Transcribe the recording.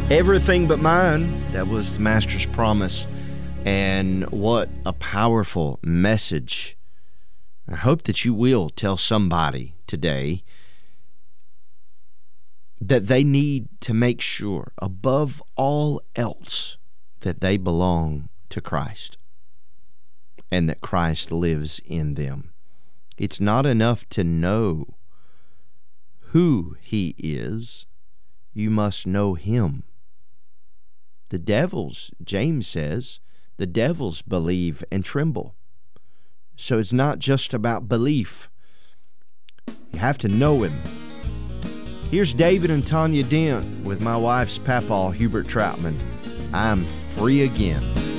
Everything but mine. That was the Master's promise. And what a powerful message. I hope that you will tell somebody today that they need to make sure, above all else, that they belong to Christ and that Christ lives in them. It's not enough to know who He is. You must know Him. The devils, James says, the devils believe and tremble. So it's not just about belief. You have to know Him. Here's David and Tanya Dent with my wife's papaw, Hubert Troutman. I'm free again.